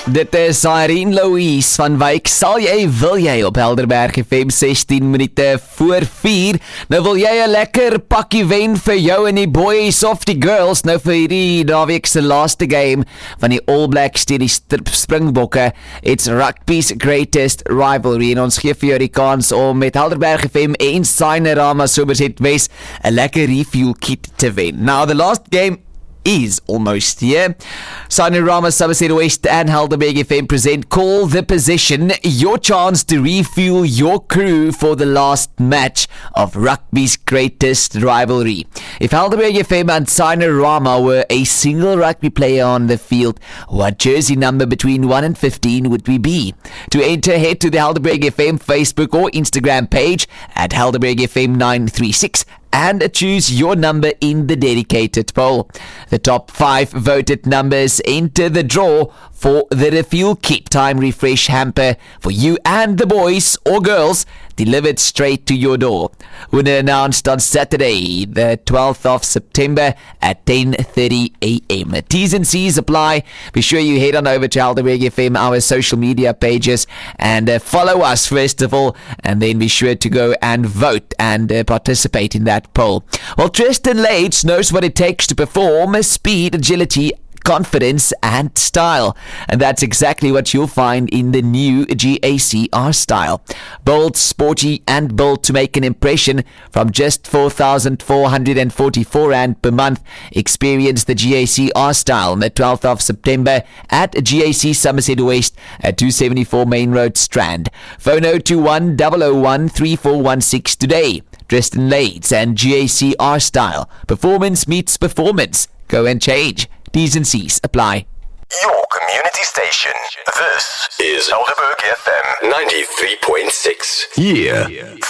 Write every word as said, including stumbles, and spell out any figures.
Dit is Irene Louise van Wyk. Sal jy, wil jy op Helderberg F M sestien minute voor vier. Nou wil jy 'n lekker pakkie wen vir jou en die boys of die girls. Nou vir hierdie naweek se laaste game van die All Blacks teen die Springbokke. It's rugby's greatest rivalry. En ons gee vir jou die kans om met Helderberg F M en Signerama Somerset West 'n lekker refuel kit te wen. Now the last game is almost here. Signerama Somerset West and Helderberg F M present Call the Position, your chance to refuel your crew for the last match of rugby's greatest rivalry. If Helderberg F M and Signerama were a single rugby player on the field, what jersey number between one and fifteen would we be? To enter, head to the Helderberg F M Facebook or Instagram page at Helderberg F M nine three six and choose your number in the dedicated poll. The top five voted numbers enter the draw for the refuel kit time refresh hamper for you and the boys or girls, delivered straight to your door. Winner announced on Saturday, the twelfth of September at ten thirty a m. T's and C's apply. Be sure you head on over to Helderberg F M, our social media pages, and uh, follow us first of all, and then be sure to go and vote and uh, participate in that poll. Well, Tristan Lates knows what it takes to perform: speed, agility, confidence and style, and that's exactly what you'll find in the new G A C R style. Bold, sporty and built to make an impression from just four thousand four hundred forty-four rand per month. Experience the G A C R style on the twelfth of September at G A C Somerset West at two seventy-four Main Road, Strand. Phone zero two one zero zero one three four one six today. Tristan Lates and G A C R style. Performance meets performance. Go and change. T's and C's apply. Your community station. This is Helderberg F M ninety-three point six. Yeah.